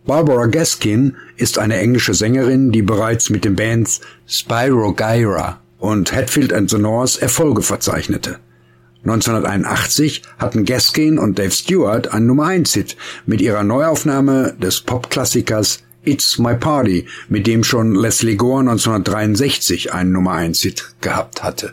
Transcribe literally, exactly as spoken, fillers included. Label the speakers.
Speaker 1: Barbara Gaskin ist eine englische Sängerin, die bereits mit den Bands Spyro Gyra und Hetfield and the North Erfolge verzeichnete. neunzehnhunderteinundachtzig hatten Gaskin und Dave Stewart einen Nummer eins Hit mit ihrer Neuaufnahme des Popklassikers It's My Party, mit dem schon Leslie Gore neunzehnhundertdreiundsechzig einen Nummer eins Hit gehabt hatte.